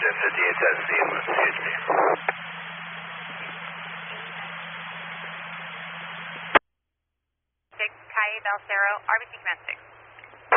58 excuse me. Calle Del Cerro, RBC Command 6.